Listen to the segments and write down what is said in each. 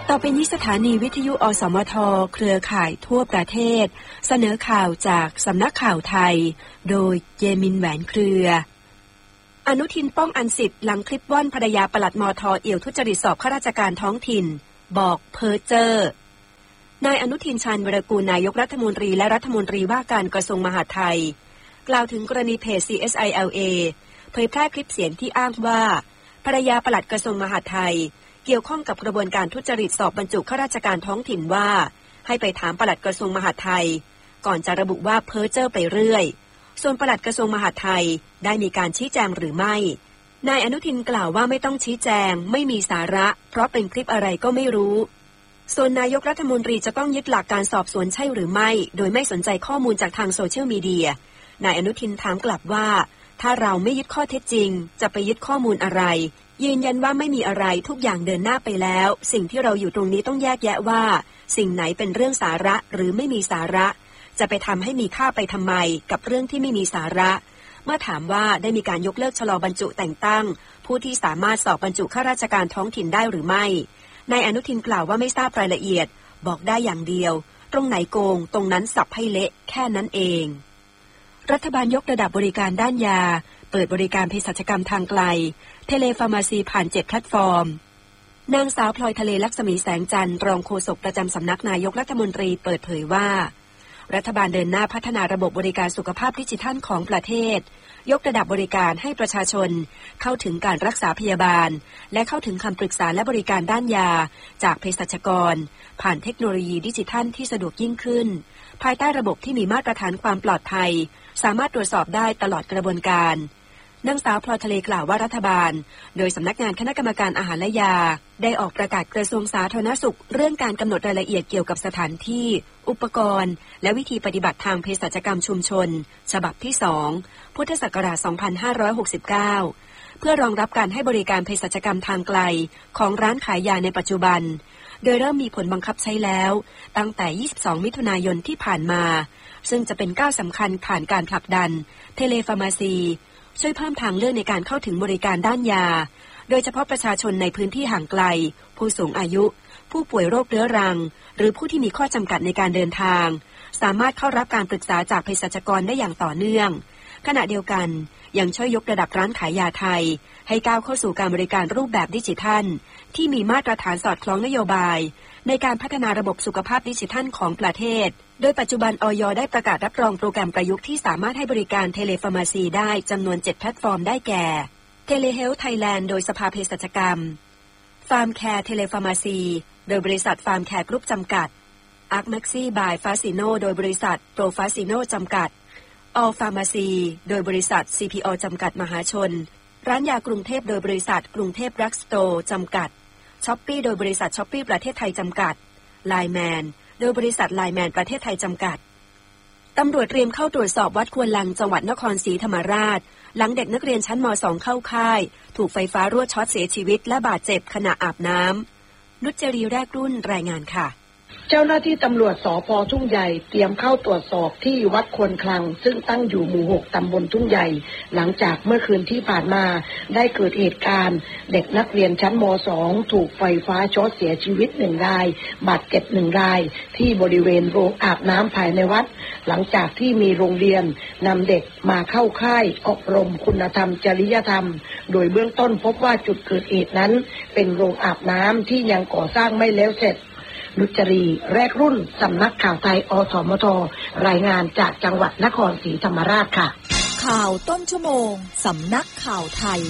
ต่อไปนี้สถานีวิทยุอสมทเครือข่ายทั่วประเทศเสนอข่าวจากสำนักข่าวไทยโดยเยมินแหวนเครืออนุทินป้องอันสิทธิ์หลังคลิปว่อนภรรยาปลัดมท.เอี่ยวทุจริตสอบข้าราชการท้องถิ่นบอกเพ้อเจ้อนายอนุทินชาญวิรากูลนายกรัฐมนตรีและรัฐมนตรีว่าการกระทรวงมหาดไทยกล่าวถึงกรณีเพจ CSILA เผยแพร่คลิปเสียงที่อ้างว่าภรรยาปลัดกระทรวงมหาดไทยเกี่ยวข้องกับกระบวนการทุจริตสอบบรรจุข้าราชการท้องถิ่นว่าให้ไปถามปลัดกระทรวงมหาดไทยก่อนจะระบุว่าเพ้อเจ้อไปเรื่อยส่วนปลัดกระทรวงมหาดไทยได้มีการชี้แจงหรือไม่นายอนุทินกล่าวว่าไม่ต้องชี้แจงไม่มีสาระเพราะเป็นคลิปอะไรก็ไม่รู้ส่วนนายกรัฐมนตรีจะต้องยึดหลักการสอบสวนใช่หรือไม่โดยไม่สนใจข้อมูลจากทางโซเชียลมีเดียนายอนุทินถามกลับว่าถ้าเราไม่ยึดข้อเท็จจริงจะไปยึดข้อมูลอะไรยืนยันว่าไม่มีอะไรทุกอย่างเดินหน้าไปแล้วสิ่งที่เราอยู่ตรงนี้ต้องแยกแยะว่าสิ่งไหนเป็นเรื่องสาระหรือไม่มีสาระจะไปทำให้มีค่าไปทำไมกับเรื่องที่ไม่มีสาระเมื่อถามว่าได้มีการยกเลิกชะลอบรรจุแต่งตั้งผู้ที่สามารถสอบบรรจุข้าราชการท้องถิ่นได้หรือไม่นายอนุทินกล่าวว่าไม่ทราบรายละเอียดบอกได้อย่างเดียวตรงไหนโกงตรงนั้นสับให้เละแค่นั้นเองรัฐบาลยกระดับบริการด้านยาเปิดบริการเภสัชกรรมทางไกลเทเลฟาร์มาซีผ่าน7แพลตฟอร์มนางสาวพลอยทะเลลักษมีแสงจันทร์รองโฆษกประจำสำนักนายกรัฐมนตรีเปิดเผยว่ารัฐบาลเดินหน้าพัฒนาระบบบริการสุขภาพดิจิทัลของประเทศยกระดับบริการให้ประชาชนเข้าถึงการรักษาพยาบาลและเข้าถึงคำปรึกษาและบริการด้านยาจากเภสัชกรผ่านเทคโนโลยีดิจิทัลที่สะดวกยิ่งขึ้นภายใต้ระบบที่มีมาตรฐานความปลอดภัยสามารถตรวจสอบได้ตลอดกระบวนการนางสาวพลอยทะเลกล่าวว่ารัฐบาลโดยสำนักงานคณะกรรมการอาหารและยาได้ออกประกาศกระทรวงสาธารณสุขเรื่องการกำหนดรายละเอียดเกี่ยวกับสถานที่อุปกรณ์และวิธีปฏิบัติทางเภสัชกรรมชุมชนฉบับที่2พุทธศักราช2569เพื่อรองรับการให้บริการเภสัชกรรมทางไกลของร้านขายยาในปัจจุบันโดยเริ่มมีผลบังคับใช้แล้วตั้งแต่22มิถุนายนที่ผ่านมาซึ่งจะเป็นก้าวสำคัญผ่านการผลักดันเทเลฟาร์มาซีช่วยเพิ่มทางเลือกในการเข้าถึงบริการด้านยาโดยเฉพาะประชาชนในพื้นที่ห่างไกลผู้สูงอายุผู้ป่วยโรคเรื้อรังหรือผู้ที่มีข้อจำกัดในการเดินทางสามารถเข้ารับการปรึกษาจากเภสัชกรได้อย่างต่อเนื่องขณะเดียวกันยังช่วยยกระดับร้านขายยาไทยให้ก้าวเข้าสู่การบริการรูปแบบดิจิทัลที่มีมาตรฐานสอดคล้องนโยบายในการพัฒนาระบบสุขภาพดิจิทัลของประเทศโดยปัจจุบันอย.ได้ประกาศรับรองโปรแกรมประยุกต์ที่สามารถให้บริการเทเลฟาร์มาซีได้จำนวน7แพลตฟอร์มได้แก่เทเลเฮลท์ไทยแลนด์โดยสภาเภสัชกรรมฟาร์มแคร์เทเลฟาร์มาซีโดยบริษัทฟาร์มแคร์กรุ๊ปจำกัดอาร์คแม็กซี่บายฟาซิโนโดยบริษัทโปรฟาซิโนจำกัดออลฟาร์มาซีโดยบริษัท CPO จำกัดมหาชนร้านยากรุงเทพโดยบริษัทกรุงเทพดรักสโตร์จำกัดช้อปปี้โดยบริษัทช้อปปี้ประเทศไทยจำกัดไลน์แมนโดยบริษัทไลน์แมนประเทศไทยจำกัดตำรวจเตรียมเข้าตรวจสอบวัดควนลังจังหวัดนครศรีธรรมราชหลังเด็กนักเรียนชั้นม.2 เข้าค่ายถูกไฟฟ้ารั่วช็อตเสียชีวิตและบาดเจ็บขณะอาบน้ำนุชจรีแรกรุ่นรายงานค่ะเจ้าหน้าที่ตำรวจสภ.ทุ่งใหญ่เตรียมเข้าตรวจสอบที่วัดควนคลังซึ่งตั้งอยู่หมู่6ตำบลทุ่งใหญ่หลังจากเมื่อคืนที่ผ่านมาได้เกิดเหตุการณ์เด็กนักเรียนชั้นม.2 ถูกไฟฟ้าช็อตเสียชีวิต1รายบาดเจ็บ1รายที่บริเวณโรงอาบน้ำภายในวัดหลังจากที่มีโรงเรียนนำเด็กมาเข้าค่ายอบรมคุณธรรมจริยธรรมโดยเบื้องต้นพบว่าจุดเกิดเหตุนั้นเป็นโรงอาบน้ำที่ยังก่อสร้างไม่แล้วเสร็จนุชจรีแรกรุ่นสำนักข่าวไทยอสมทรายงานจากจังหวัดนครศรีธรรมราชค่ะข่าวต้นชั่วโมงสำนักข่าวไทย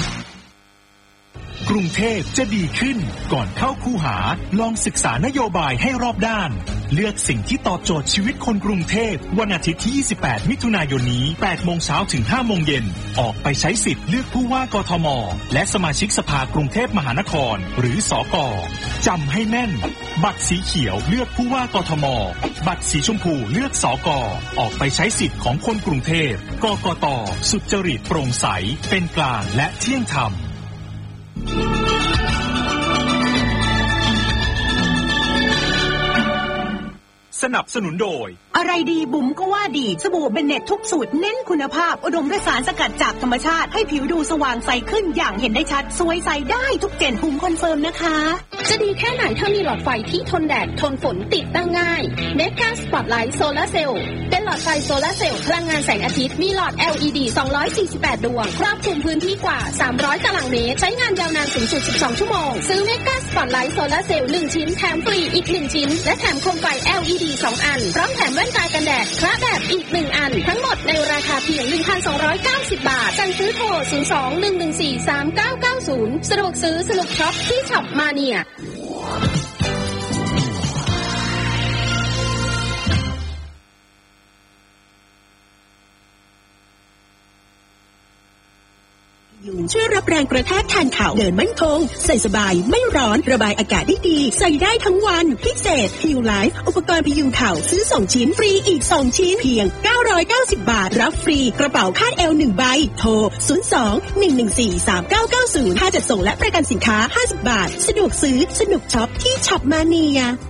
กรุงเทพจะดีขึ้นก่อนเข้าคูหาลองศึกษานโยบายให้รอบด้านเลือกสิ่งที่ตอบโจทย์ชีวิตคนกรุงเทพวันอาทิตย์ที่28มิถุนายนนี้ 8 โมงเช้าถึง 5 โมงเย็นออกไปใช้สิทธิ์เลือกผู้ว่ากทมและสมาชิกสภากรุงเทพมหานครหรือสก.จำให้แม่นบัตรสีเขียวเลือกผู้ว่ากทมบัตรสีชมพูเลือกสก.ออกไปใช้สิทธิ์ของคนกรุงเทพกกต.สุจริตโปร่งใสเป็นกลางและเที่ยงธรรมสนับสนุนโดยอะไรดีบุ๋มก็ว่าดีสบู่เบนเน็ตทุกสูตรเน้นคุณภาพอุดมด้วยสารสกัดจากธรรมชาติให้ผิวดูสว่างใสขึ้นอย่างเห็นได้ชัดสวยใสได้ทุกเกณฑ์ภูมิคอนเฟิร์มนะคะจะดีแค่ไหนถ้ามีหลอดไฟที่ทนแดดทนฝนติดตั้งง่ายเมกาสปอตไลท์โซลาร์เซลล์เป็นหลอดไฟโซลาร์เซลล์พลังงานแสงอาทิตย์มีหลอด LED 248 ดวงครอบคลุมพื้นที่กว่า300ตารางเมตรใช้งานยาวนานสูงสุด12ชั่วโมงซื้อเมกาสปอตไลท์โซลาร์เซลล์1ชิ้นแถมฟรีอีก1ชิ้นและแถมโคมไฟ LED 2 อันพร้อมแถมแว่นตากันแดดพระแบบอีก1อันทั้งหมดในราคาเพียง 1,290 บาทสั่งซื้อโทร 02-114-3990 สะดวกซื้อสนุกช็อปที่ช็อปมาเนียช่วยรับแรงกระแทกแทนเข่าเดินมั่นคงใส่สบายไม่ร้อนระบายอากาศได้ดีใส่ได้ทั้งวันพิเศษฮิวไลฟ์อุปกรณ์พยุงเข่าซื้อ2ชิ้นฟรีอีก2ชิ้นเพียง990 บาทรับฟรีกระเป๋าคาดเอว1ใบโทร 02-114-3990 ค่าจัดส่งและประกันสินค้า50 บาทสะดวกซื้อสนุกช็อปที่ช็อปมาเนีย